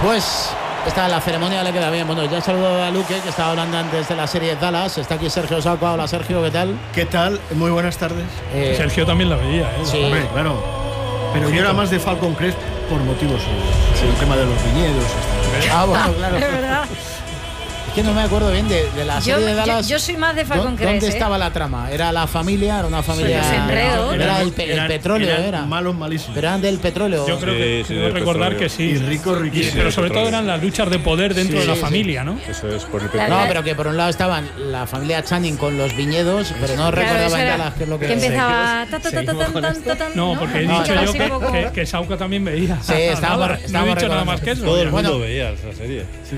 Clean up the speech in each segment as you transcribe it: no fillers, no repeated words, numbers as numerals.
Pues esta la ceremonia le queda bien. Bueno, ya saludo a Luque, que estaba hablando antes de la serie Dallas. Está aquí Sergio Salpa. Hola, Sergio, ¿qué tal? ¿Qué tal? Muy buenas tardes. Sergio también la veía, ¿eh? Sí. Hombre, claro. Pero yo era más de Falcon Crest por motivos el tema de los viñedos. Bueno, claro. Es verdad. Es que no me acuerdo bien de la serie de Dallas. Yo soy más de Falcon Crest. ¿Dónde estaba la trama? ¿Era la familia? ¿Era una familia? Los enredos. Era el petróleo, era. Malos, malísimos. Pero eran del petróleo. Yo creo que quiero recordar que sí. Y ricos, riquísimos. Pero sobre todo eran las luchas de poder dentro de la familia, ¿no? Eso es por el No, petróleo. pero que por un lado estaban la familia Channing con los viñedos, pero no recordaba en Dallas qué es lo que empezaba. No, porque he dicho yo que Sauca también veía. Sí, estábamos no he dicho nada más que eso. Todo el Bueno. mundo veía esa serie. Sí,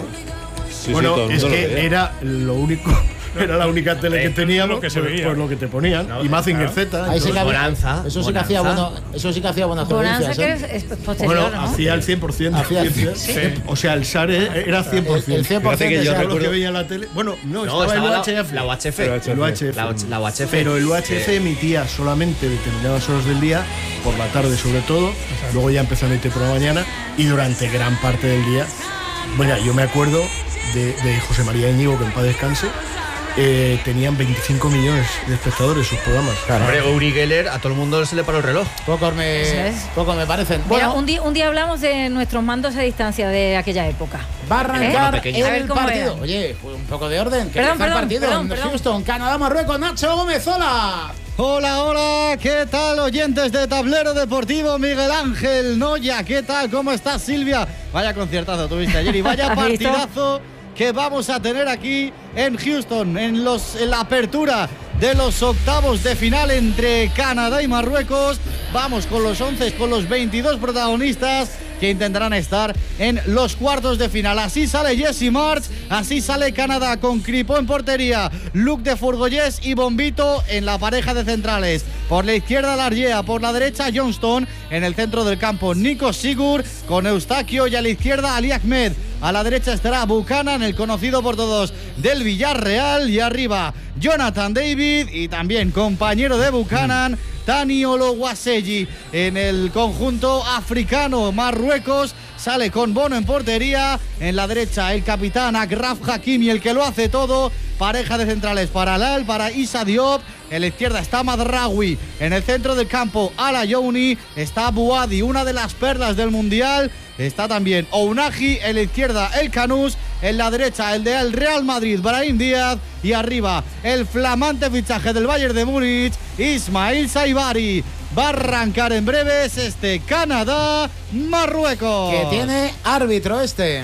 Bueno, todo el es mundo lo que veía. era lo único. Era la única tele que teníamos, lo que se veía. pues lo que te ponían. Y Mazinger Z. Ahí sí que había- Bonanza. Eso sí que hacía buenas Bonanza, audiencias, que es Bueno, posterior, ¿no? hacía el 100% de Hacía el audiencia. O sea, el SARE era 100%. El 100% Fíjate que yo Era lo recuerdo- que veía en la tele. Bueno, no, No, estaba el estaba UHF. la UHF. El UHF. La UHF. Pero el UHF emitía solamente determinadas horas del día, por la tarde sobre todo, luego ya empezó a emitir por la mañana y durante gran parte del día. Bueno, yo me acuerdo de José María Íñigo, que en paz descanse, tenían 25 millones de espectadores sus programas. Hombre, Uri Geller, a todo el mundo se le paró el reloj. Pocos Eso es. me parecen. Mira, Bueno, un día hablamos de nuestros mandos a distancia de aquella época. va a arrancar pequeño. A ver el cómo partido. era. Oye, pues un poco de orden. Que Perdón, empieza el partido. perdón. Houston, Canadá, Marruecos, Nacho Gómez, hola. Hola, ¿qué tal, oyentes de Tablero Deportivo? Miguel Ángel Noya, ¿qué tal? ¿Cómo estás, Silvia? Vaya conciertazo tuviste ayer y vaya ¿Has visto? partidazo que vamos a tener aquí en Houston, en la apertura de los octavos de final entre Canadá y Marruecos. Vamos con los 11, con los 22 protagonistas que intentarán estar en los cuartos de final. Así sale Jesse March, así sale Canadá con Cripó en portería, Luc de Forgollés y Bombito en la pareja de centrales. Por la izquierda Largea, por la derecha Johnston, en el centro del campo Nico Sigur con Eustaquio y a la izquierda Ali Ahmed. A la derecha estará Buchanan, el conocido por todos del Villarreal, y arriba Jonathan David y también compañero de Buchanan, Tani Olowaseji. En el conjunto africano, Marruecos sale con Bono en portería, en la derecha el capitán Achraf Hakimi, el que lo hace todo. Pareja de centrales para Lal, para Issa Diop. En la izquierda está Madraoui. En el centro del campo, Ala Youni. Está Bouadi, una de las perlas del Mundial. Está también Ounahi. En la izquierda, el Canús. En la derecha, el del Real Madrid, Brahim Díaz. Y arriba, el flamante fichaje del Bayern de Múnich, Ismail Saibari. Va a arrancar en breves este Canadá-Marruecos. Que tiene árbitro este.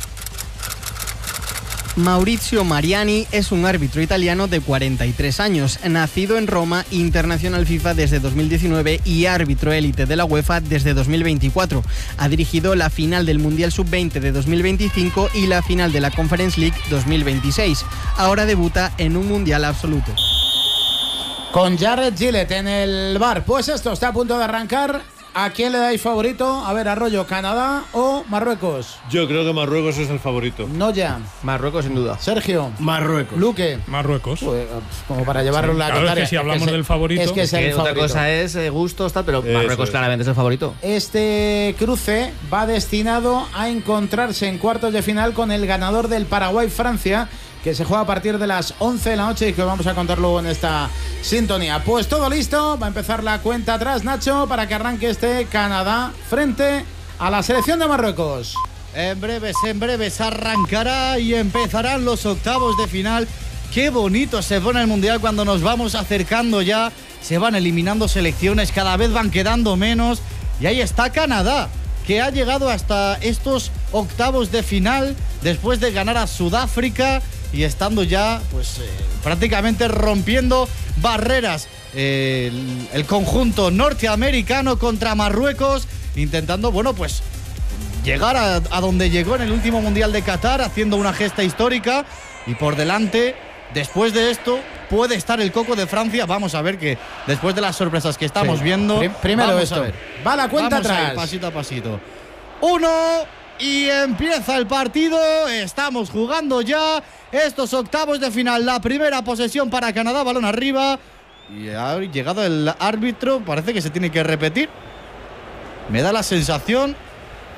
Maurizio Mariani es un árbitro italiano de 43 años, nacido en Roma, internacional FIFA desde 2019 y árbitro élite de la UEFA desde 2024. Ha dirigido la final del Mundial Sub-20 de 2025 y la final de la Conference League 2026. Ahora debuta en un Mundial absoluto. Con Jared Gillett en el bar. Pues esto está a punto de arrancar. ¿A quién le dais favorito? A ver, Arroyo, ¿Canadá o Marruecos? Yo creo que Marruecos es el favorito. No ya. Marruecos, sin duda. Sergio. Marruecos. Luque. Marruecos. Pues, como para llevarlo la Claro, es contraria. que si hablamos del favorito. Es que es el Otra favorito. cosa es gustos, tal, pero Eso Marruecos es. claramente es el favorito. Este cruce va destinado a encontrarse en cuartos de final con el ganador del Paraguay-Francia, que se juega a partir de las 11 de la noche y que vamos a contar luego en esta sintonía. Pues todo listo, va a empezar la cuenta atrás, Nacho, para que arranque este Canadá frente a la selección de Marruecos. En breves arrancará y empezarán los octavos de final. Qué bonito se pone el Mundial cuando nos vamos acercando ya. Se van eliminando selecciones, cada vez van quedando menos. Y ahí está Canadá, que ha llegado hasta estos octavos de final después de ganar a Sudáfrica y estando ya pues prácticamente rompiendo barreras. El conjunto norteamericano contra Marruecos, intentando, bueno, pues llegar a donde llegó en el último Mundial de Qatar, haciendo una gesta histórica. Y por delante, después de esto, puede estar el coco de Francia. Vamos a ver, que después de las sorpresas que estamos viendo, Primero vamos esto. a ver. Va la cuenta Vamos a ir atrás. pasito a pasito. 1 y empieza el partido. Estamos jugando ya estos octavos de final. La primera posesión para Canadá, balón arriba. Y ha llegado el árbitro. Parece que se tiene que repetir. Me da la sensación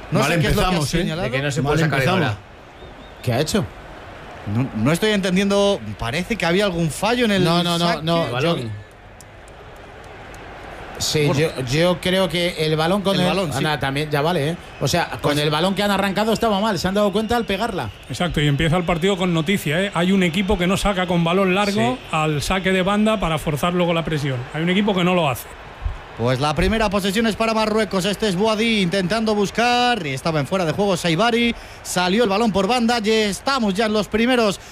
No Mal sé qué es lo que empezamos, has señalado. De que no se Mal puede sacar de empezamos. hora. ¿Qué ha hecho? No estoy entendiendo. Parece que había algún fallo en el No. El balón. Sí, yo creo que el balón con El balón, sí. también ya vale, ¿eh? O sea, con el balón que han arrancado estaba mal, se han dado cuenta al pegarla. Exacto, y empieza el partido con noticia, ¿eh? Hay un equipo que no saca con balón largo al saque de banda para forzar luego la presión. Hay un equipo que no lo hace. Pues la primera posesión es para Marruecos. Este es Boadí intentando buscar. Y estaba en fuera de juego Saibari. Salió el balón por banda. Y estamos ya en los primeros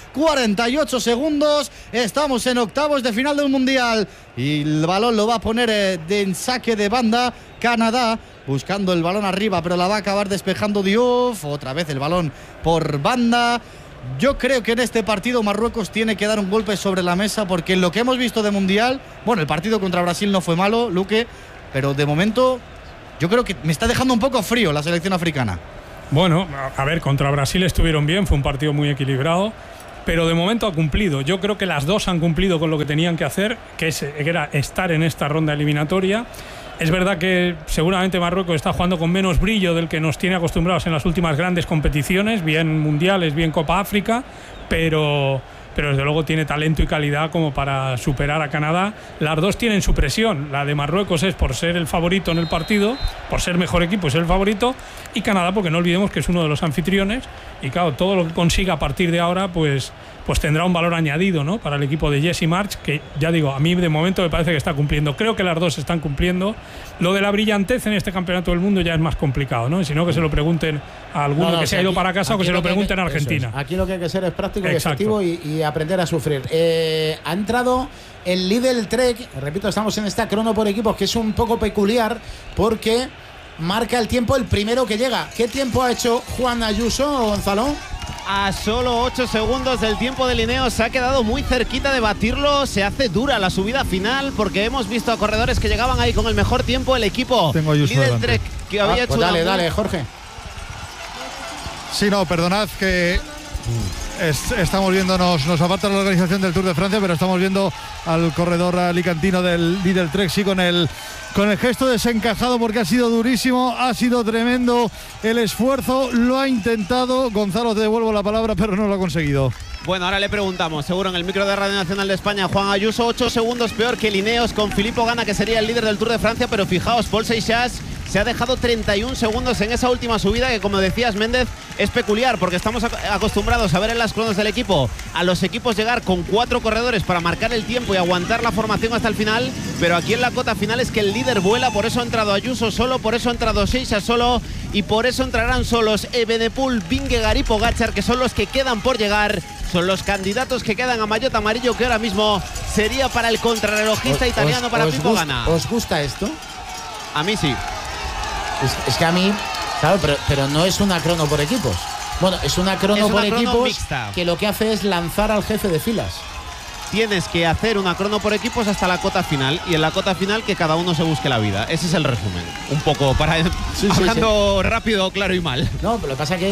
48 segundos. Estamos en octavos de final de un mundial. Y el balón lo va a poner en saque de banda Canadá. Buscando el balón arriba, pero la va a acabar despejando Diouf. Otra vez el balón por banda. Yo creo que en este partido Marruecos tiene que dar un golpe sobre la mesa, porque lo que hemos visto de Mundial, bueno, el partido contra Brasil no fue malo, Luque, pero de momento yo creo que me está dejando un poco frío la selección africana. Bueno, a ver, contra Brasil estuvieron bien, fue un partido muy equilibrado, pero de momento ha cumplido. Yo creo que las dos han cumplido con lo que tenían que hacer, que era estar en esta ronda eliminatoria. Es verdad que seguramente Marruecos está jugando con menos brillo del que nos tiene acostumbrados en las últimas grandes competiciones, bien mundiales, bien Copa África, pero desde luego tiene talento y calidad como para superar a Canadá. Las dos tienen su presión. La de Marruecos es por ser el favorito en el partido, por ser mejor equipo y ser el favorito, y Canadá porque no olvidemos que es uno de los anfitriones, y claro, todo lo que consiga a partir de ahora pues tendrá un valor añadido, ¿no?, para el equipo de Jesse Marsch, que ya digo, a mí de momento me parece que está cumpliendo. Creo que las dos están cumpliendo. Lo de la brillantez en este campeonato del mundo ya es más complicado, ¿no? Y si no, que se lo pregunten a alguno que se ha ido para casa, o que se lo pregunten a Argentina. Aquí lo que hay que ser es práctico y Exacto. efectivo y aprender a sufrir. Ha entrado el Lidl Trek, repito, estamos en esta crono por equipos que es un poco peculiar porque marca el tiempo el primero que llega. ¿Qué tiempo ha hecho Juan Ayuso, Gonzalo? A solo 8 segundos del tiempo de Ineos, se ha quedado muy cerquita de batirlo. Se hace dura la subida final porque hemos visto a corredores que llegaban ahí con el mejor tiempo. El equipo Lidl Trek que había hecho pues dale, Jorge. Sí, no, perdonad que estamos viendo, nos aparta la organización del Tour de Francia, pero estamos viendo al corredor alicantino del Lidl Trek, sí, con el gesto desencajado porque ha sido durísimo, ha sido tremendo el esfuerzo, lo ha intentado. Gonzalo, te devuelvo la palabra, pero no lo ha conseguido. Bueno, ahora le preguntamos, seguro en el micro de Radio Nacional de España, Juan Ayuso, 8 segundos peor que Ineos con Filippo Ganna, que sería el líder del Tour de Francia, pero fijaos, Paul Seixas se ha dejado 31 segundos en esa última subida, que como decías, Méndez, es peculiar porque estamos acostumbrados a ver en las cronos del equipo a los equipos llegar con 4 corredores para marcar el tiempo y aguantar la formación hasta el final, pero aquí en la cota final es que el líder vuela. Por eso ha entrado Ayuso solo, por eso ha entrado Seixas solo, y por eso entrarán solos Evenepoel, Vingegaard y Pogačar, que son los que quedan por llegar. Son los candidatos que quedan a maillot amarillo, que ahora mismo sería para el contrarrelojista italiano, para Filippo Ganna. ¿Os gusta esto? A mí sí. Es que a mí, claro, pero no es una crono por equipos. Bueno, es una crono por equipos mixta, que lo que hace es lanzar al jefe de filas. Tienes que hacer una crono por equipos hasta la cota final, y en la cota final que cada uno se busque la vida. Ese es el resumen. Un poco para hablando rápido, claro y mal. No, pero lo que pasa que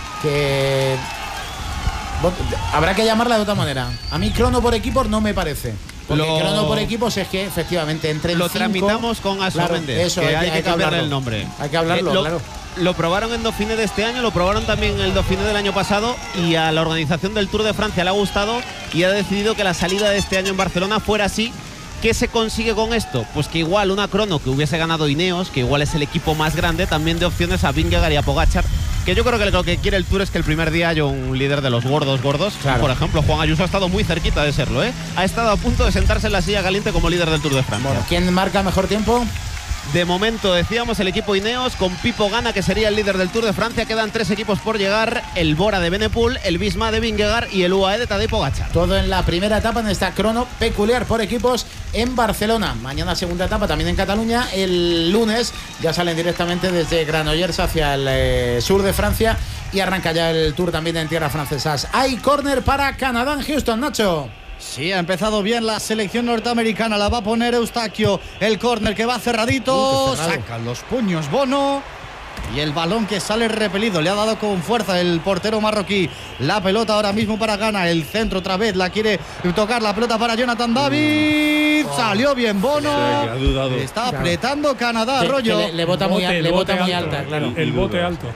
bueno, habrá que llamarla de otra manera. A mí crono por equipos no me parece. Porque crono por equipos es que efectivamente entre el 5... Lo tramitamos con Aslo Méndez, eso, que hay que cambiarle el nombre. Hay que hablarlo, claro. Lo probaron en Dauphiné de este año, lo probaron también en el Dauphiné del año pasado, y a la organización del Tour de Francia le ha gustado y ha decidido que la salida de este año en Barcelona fuera así. ¿Qué se consigue con esto? Pues que igual una crono que hubiese ganado Ineos, que igual es el equipo más grande, también de opciones a Vingegaard y a Pogačar, que yo creo que lo que quiere el Tour es que el primer día haya un líder de los gordos. Claro. Por ejemplo, Juan Ayuso ha estado muy cerquita de serlo, ¿eh? Ha estado a punto de sentarse en la silla caliente como líder del Tour de Francia. Bueno, ¿quién marca mejor tiempo? De momento, decíamos, el equipo Ineos con Filippo Ganna, que sería el líder del Tour de Francia. Quedan 3 equipos por llegar: el Bora de Evenepoel, el Visma de Vingegaard y el UAE de Tadej Pogačar. Todo en la primera etapa en esta crono peculiar por equipos en Barcelona. Mañana segunda etapa también en Cataluña. El lunes ya salen directamente desde Granollers hacia el sur de Francia y arranca ya el Tour también en tierras francesas. Hay córner para Canadá en Houston, Nacho. Sí, ha empezado bien la selección norteamericana. La va a poner Eustaquio. El córner que va cerradito. Sacan los puños Bono. Y el balón que sale repelido, le ha dado con fuerza el portero marroquí. La pelota ahora mismo para Ghana, el centro otra vez, la quiere tocar la pelota para Jonathan David. Salió bien Bono. Está apretando Canadá, Rollo. Le bota muy alta, claro. El bote alto.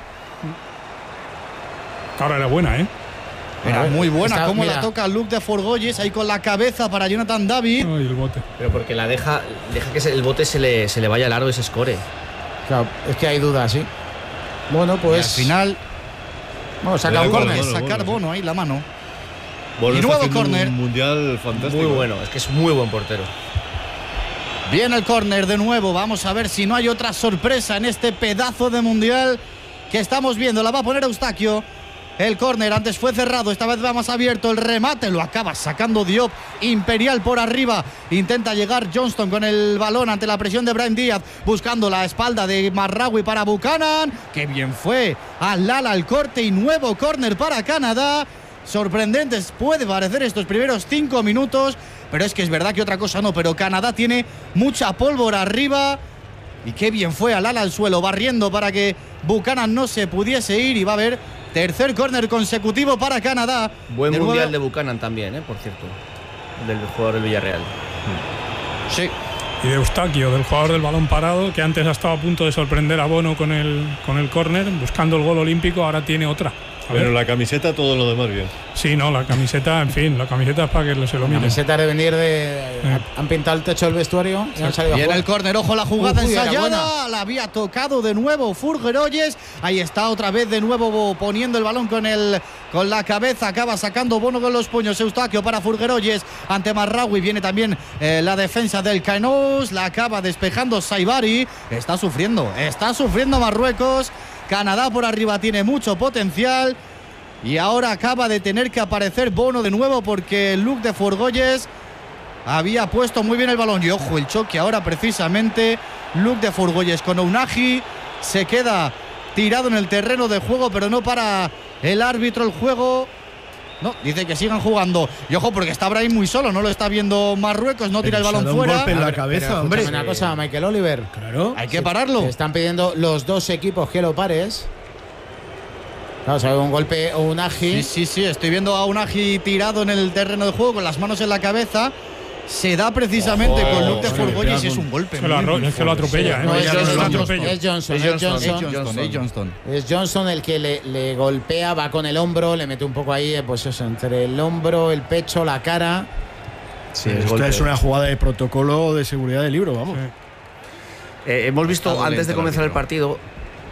Ahora era buena, ¿eh? Era muy buena, como la toca Luke de Forgoyes, ahí con la cabeza para Jonathan David. Ay, el bote. Pero porque la deja que el bote se le vaya largo y se score. Claro, es que hay dudas, sí. Bueno, pues. Y al final. Vamos, saca un córner. Sacar Bono ahí la mano. Bono y nuevo córner. Un mundial fantástico. Muy bueno, es que es muy buen portero. Viene el córner de nuevo. Vamos a ver si no hay otra sorpresa en este pedazo de mundial que estamos viendo. La va a poner Eustaquio. El córner antes fue cerrado, esta vez va más abierto. El remate lo acaba sacando Diop. Imperial por arriba. Intenta llegar Johnston con el balón ante la presión de Brahim Díaz, buscando la espalda de Marraoui para Buchanan. ¡Qué bien fue! Al Lala al corte y nuevo córner para Canadá. Sorprendentes puede parecer estos primeros 5 minutos, pero es que es verdad que otra cosa no. Pero Canadá tiene mucha pólvora arriba. Y qué bien fue al Lala al suelo, barriendo para que Buchanan no se pudiese ir. Y va a haber tercer córner consecutivo para Canadá. Buen mundial de Buchanan también, por cierto. Del jugador del Villarreal. Sí. Y de Eustaquio, del jugador del balón parado, que antes ha estado a punto de sorprender a Bono con el córner, buscando el gol olímpico, ahora tiene otra. Pero la camiseta, todo lo demás bien. Sí, no, la camiseta, en fin, la camiseta es para que se lo miren. La camiseta de venir han pintado el techo del vestuario y han salido. Viene el córner, ojo la jugada ensayada. La había tocado de nuevo Furgeroyes. Ahí está otra vez de nuevo poniendo el balón con la cabeza. Acaba sacando Bono con los puños. Eustaquio para Furgeroyes ante Marraoui. Viene también la defensa del Caenous. La acaba despejando Saibari. Está sufriendo Marruecos. Canadá por arriba tiene mucho potencial. Y ahora acaba de tener que aparecer Bono de nuevo porque Luke de Forgoyes había puesto muy bien el balón. Y ojo el choque ahora precisamente. Luke de Forgoyes con Ounahi. Se queda tirado en el terreno de juego, pero no para el árbitro el juego. No, dice que sigan jugando. Y ojo, porque está Brahim muy solo, no lo está viendo Marruecos, no tira el balón fuera. Un golpe en la cabeza, hombre. Una cosa, Michael Oliver. Claro. Hay que pararlo. Están pidiendo los dos equipos que lo pares. Claro, sabe un golpe o un Agi. Sí, estoy viendo a un Agi tirado en el terreno de juego con las manos en la cabeza. Se da precisamente con Luke de Forgoyes y es un golpe. Se lo atropella, Es Johnston. Es Johnston el que le golpea, va con el hombro, le mete un poco ahí, pues eso, entre el hombro, el pecho, la cara. Sí, esto es una jugada de protocolo de seguridad del libro, vamos. Sí. Hemos visto antes de comenzar el partido.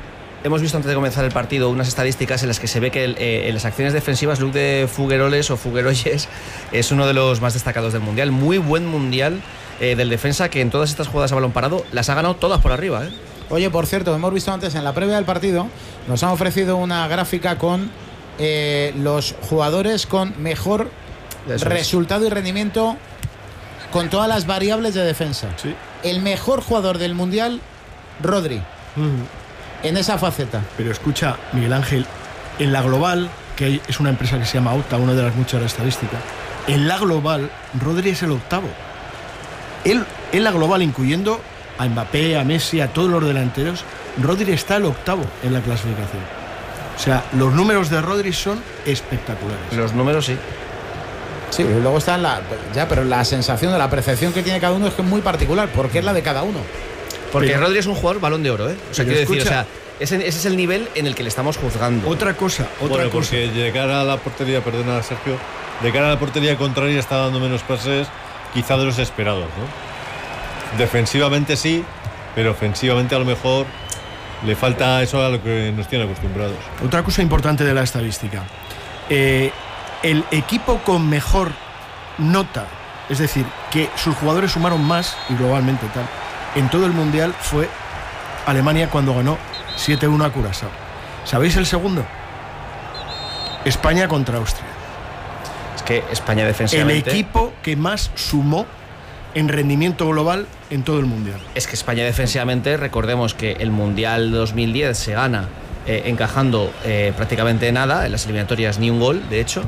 Unas estadísticas en las que se ve que en las acciones defensivas Luke de Furgeroyes es uno de los más destacados del mundial. Muy buen mundial del defensa, que en todas estas jugadas a balón parado las ha ganado todas por arriba. Oye, por cierto, hemos visto antes en la previa del partido, nos han ofrecido una gráfica con los jugadores con mejor resultado y rendimiento con todas las variables de defensa. Sí. El mejor jugador del mundial, Rodri. En esa faceta. Pero escucha, Miguel Ángel, en la global, que es una empresa que se llama Opta, una de las muchas estadísticas, en la global, Rodri es el octavo. Él, en la global, incluyendo a Mbappé, a Messi, a todos los delanteros, Rodri está el octavo en la clasificación. O sea, los números de Rodri son espectaculares. Los números sí. Sí, luego está pero la sensación de la percepción que tiene cada uno es que es muy particular, porque es la de cada uno. Porque Rodri es un jugador balón de oro, O sea, quiero decir, ese es el nivel en el que le estamos juzgando. Otra cosa. Porque llegar a la portería, perdona Sergio, de cara a la portería contraria está dando menos pases, quizá de los esperados, ¿no? Defensivamente sí, pero ofensivamente a lo mejor le falta eso a lo que nos tienen acostumbrados. Otra cosa importante de la estadística. El equipo con mejor nota, es decir, que sus jugadores sumaron más, y globalmente tal, en todo el mundial fue Alemania cuando ganó 7-1 a Curazao. ¿Sabéis el segundo? España contra Austria. Es que España defensivamente... El equipo que más sumó en rendimiento global en todo el mundial. Es que España defensivamente, recordemos que el mundial 2010 se gana encajando prácticamente nada, en las eliminatorias ni un gol, de hecho.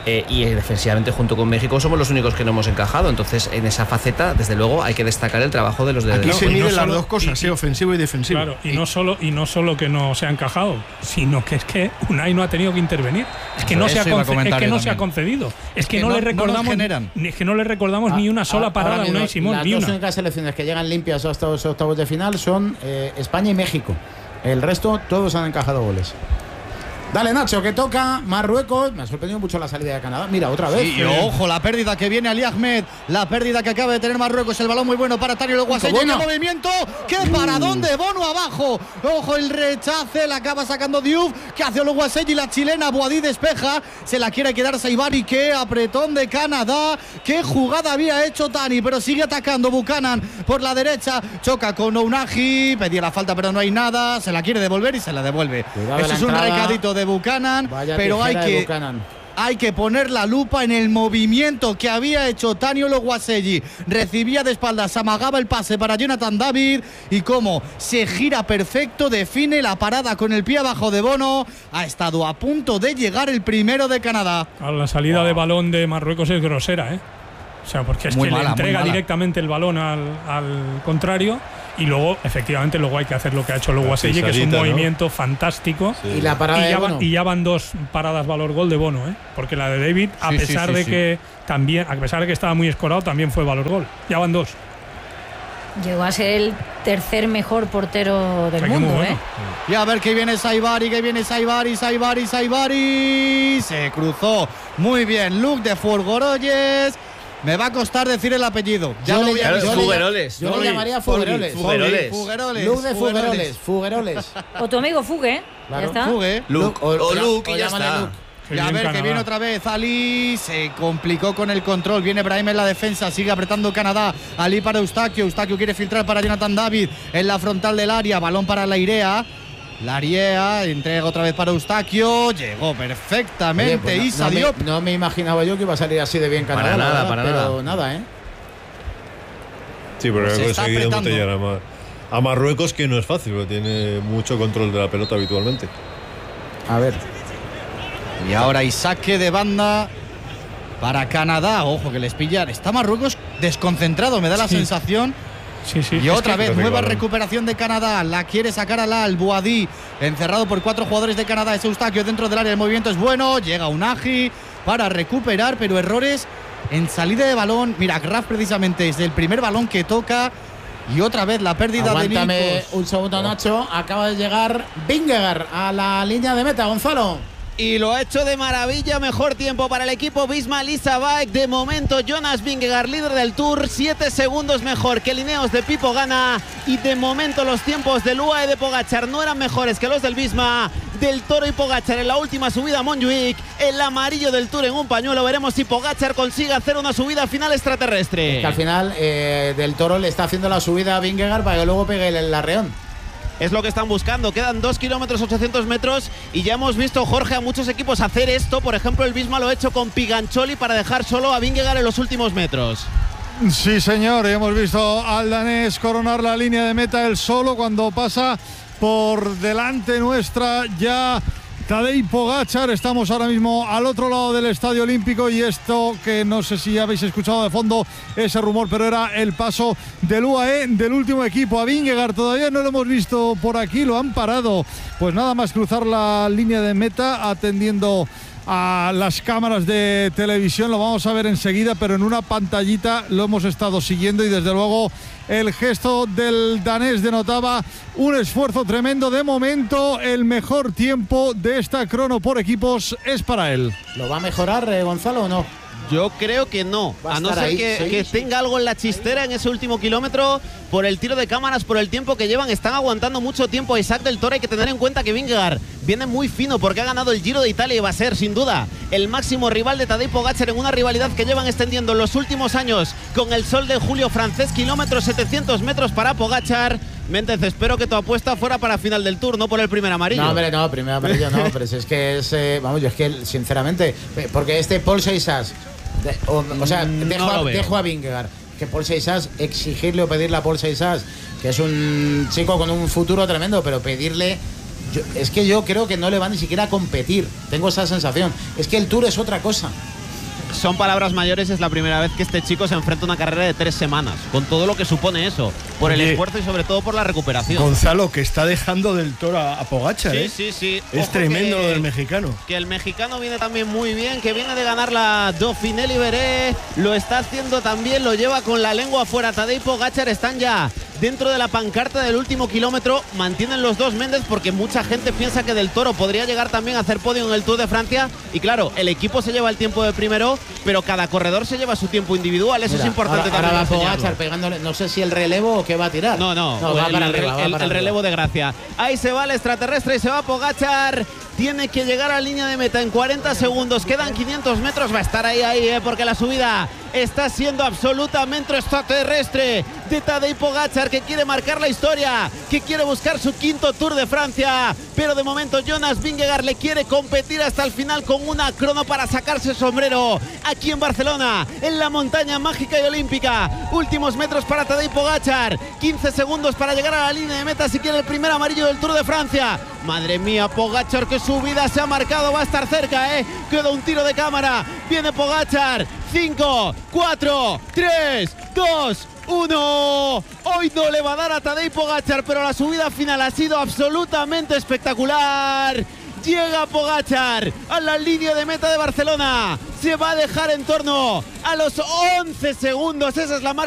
y defensivamente junto con México somos los únicos que no hemos encajado. Entonces en esa faceta desde luego hay que destacar el trabajo de los de Aquí se miden las solo- dos cosas, ofensivo y defensivo. Claro, y no solo que no se ha encajado, sino que es que Unai no ha tenido que intervenir. Es que no se ha, Eso iba a comentar yo se ha también. concedido. Es que Que no le no nos recordamos generan. es que no le recordamos ni una sola parada a Ahora mismo, Unai Simón, las ni dos una. únicas selecciones que llegan limpias a estos octavos de final son España y México. El resto, todos han encajado goles. Dale, Nacho, que toca Marruecos. Me ha sorprendido mucho la salida de Canadá. Mira, otra vez. Sí, y ojo, la pérdida que viene Ali Ahmed, la pérdida que acaba de tener Marruecos, el balón muy bueno para Tani Loguaseñi, bueno. ¡qué movimiento! ¡Qué paradón de Bono abajo! Ojo, el rechace, la acaba sacando Diouf, que hace Loguaseñi, la chilena, Boadí despeja, se la quiere quedar Saibari, qué apretón de Canadá, qué jugada había hecho Tani, pero sigue atacando Buchanan por la derecha, choca con Ounahi, pedía la falta pero no hay nada, se la quiere devolver y se la devuelve. Cuidado Eso la es un entrada. recadito de Buchanan, Vaya pero hay tijera de que... Buchanan. Hay que poner la lupa en el movimiento que había hecho Tani Loguaseñi. Recibía de espaldas, amagaba el pase para Jonathan David y cómo se gira perfecto, define la parada con el pie abajo de Bono. Ha estado a punto de llegar el primero de Canadá. Claro, la salida de balón de Marruecos es grosera, ¿eh? O sea, porque es Muy que mala, le muy entrega mala. directamente el balón al contrario y luego, efectivamente, luego hay que hacer lo que ha hecho Loguaseñi, que es un pisadita, ¿no? movimiento fantástico. Y la parada de Bono. Y ya van dos paradas valor gol de Bono, ¿eh? Porque la de David, a Sí, sí, pesar sí, de sí. que también, a pesar de que estaba muy escorado, también fue valor gol. Ya van dos. Llegó a ser el tercer mejor portero O del sea, que muy mundo, bueno. Y a ver que viene Saibari, Saibari. Se cruzó muy bien Luke de Furgoroles. Me va a costar decir el apellido. Ya Yo lo le- voy a yo decir. le- Fugueroles. Yo le llamaría Fugueroles. Fugueroles. Luke de Fugueroles. O tu amigo Fugue, Claro. ya está. Fugue. Luke o Luke y ya llámale está. Luke. Qué Y a bien ver que Canadá. viene otra vez Ali, se complicó con el control, viene Brahim en la defensa, sigue apretando Canadá, Ali para Eustaquio quiere filtrar para Jonathan David en la frontal del área, balón para Lairea, entrega otra vez para Eustaquio, llegó perfectamente Oye, pues y salió. no me imaginaba yo que iba a salir así de bien Canadá. Para la nada, verdad, para pero nada. ¿eh? Sí, pero Se ha está conseguido apretando. embotellar a Marruecos, que no es fácil, porque tiene mucho control de la pelota habitualmente. A ver. Y ahora y saque de banda para Canadá, ojo que les pillan. Está Marruecos desconcentrado, me da la Sí. sensación. Sí, sí. Y Es otra que- vez, Parece nueva balón. recuperación de Canadá. La quiere sacar al Boadí, encerrado por 4 jugadores de Canadá. Es Eustaquio dentro del área. El movimiento es bueno. Llega Ounahi para recuperar, pero errores en salida de balón. Mira, Graf precisamente es el primer balón que toca. Y otra vez la pérdida de Aguántame Nikos. un segundo, Nacho. Acaba de llegar Vingegaard a la línea de meta, Gonzalo. Y lo ha hecho de maravilla, mejor tiempo para el equipo Visma Lisa Bike. De momento Jonas Vingegaard, líder del Tour, 7 segundos mejor que Lineos de Pipo Gana. Y de momento los tiempos del UAE de Pogačar no eran mejores que los del Visma. Del Toro y Pogačar en la última subida a Montjuic. El amarillo del Tour en un pañuelo. Veremos si Pogačar consigue hacer una subida final extraterrestre. Que al final Del Toro le está haciendo la subida a Vingegaard para que luego pegue el arreón. Es lo que están buscando. Quedan 2 kilómetros 800 metros y ya hemos visto, Jorge, a muchos equipos hacer esto. Por ejemplo, el Visma lo ha hecho con Pigancholi para dejar solo a Vingegaard en los últimos metros. Sí, señor, hemos visto al danés coronar la línea de meta él solo cuando pasa por delante nuestra ya Tadej Pogačar. Estamos ahora mismo al otro lado del Estadio Olímpico y esto, que no sé si habéis escuchado de fondo ese rumor, pero era el paso del UAE, del último equipo. A Vingegaard todavía no lo hemos visto por aquí, lo han parado. Pues nada más cruzar la línea de meta atendiendo a las cámaras de televisión. Lo vamos a ver enseguida, pero en una pantallita lo hemos estado siguiendo y desde luego el gesto del danés denotaba un esfuerzo tremendo. De momento el mejor tiempo de esta crono por equipos es para él. ¿Lo va a mejorar, Gonzalo, o no? Yo creo que no, Va a a no estar ser ahí, que sí. tenga algo en la chistera en ese último kilómetro. Por el tiro de cámaras, por el tiempo que llevan, están aguantando mucho tiempo a Isaac del Toro. Hay que tener en cuenta que Vingegaard viene muy fino porque ha ganado el Giro de Italia y va a ser sin duda el máximo rival de Tadej Pogačar en una rivalidad que llevan extendiendo en los últimos años con el Sol de Julio francés. Kilómetros 700 metros para Pogačar. Méndez, espero que tu apuesta fuera para final del Tour, no por el primer amarillo. No, hombre, no, primer amarillo no, pero si es que es, vamos, yo es que sinceramente, porque este Paul Seixas, o sea, dejo a Vingegaard, que Paul Seixas, exigirle o pedirle a Paul Seixas, que es un chico con un futuro tremendo, pero pedirle, es que yo creo que no le va ni siquiera a competir, tengo esa sensación, es que el Tour es otra cosa. son palabras mayores. Es la primera vez que este chico se enfrenta a una carrera de 3 semanas, con todo lo que supone eso, por el esfuerzo y sobre todo por la recuperación. Gonzalo, que está dejando del toro a Pogačar, Sí. Es tremendo lo del mexicano. Que el mexicano viene también muy bien, que viene de ganar la Dauphiné Libéré, lo está haciendo también, lo lleva con la lengua afuera. Tadej Pogačar están ya dentro de la pancarta del último kilómetro. Mantienen los dos Méndez porque mucha gente piensa que Del Toro podría llegar también a hacer podio en el Tour de Francia. Y claro, el equipo se lleva el tiempo de primero, pero cada corredor se lleva su tiempo individual. Eso es importante ahora también. Va Pogačar pegándole, no sé si el relevo o qué va a tirar. No, va para arriba, el relevo de gracia. Ahí se va el extraterrestre y se va Pogačar. Tiene que llegar a la línea de meta en 40 segundos. Quedan 500 metros. Va a estar ahí, porque la subida está siendo absolutamente extraterrestre de Tadej Pogačar, que quiere marcar la historia, que quiere buscar su 5º Tour de Francia. Pero de momento Jonas Vingegaard le quiere competir hasta el final con una crono para sacarse el sombrero aquí en Barcelona, en la montaña mágica y olímpica. Últimos metros para Tadej Pogačar. 15 segundos para llegar a la línea de meta si quiere el primer amarillo del Tour de Francia. Madre mía, Pogačar, que su vida se ha marcado, va a estar cerca, Queda un tiro de cámara. Viene Pogačar. 5, 4, 3, 2, 1. Hoy no le va a dar a Tadej Pogačar, pero la subida final ha sido absolutamente espectacular. Llega Pogačar a la línea de meta de Barcelona. Se va a dejar en torno a los 11 segundos. Esa es la marca